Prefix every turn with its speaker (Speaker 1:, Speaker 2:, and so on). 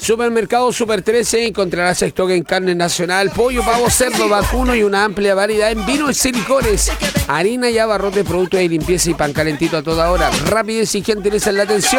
Speaker 1: Supermercado Super 13 encontrarás stock en carne nacional, pollo, pavo, cerdo, vacuno y una amplia variedad en vinos y licores, harina y abarrotes, productos de limpieza y pan calentito a toda hora. Rapidez y gentileza en la atención.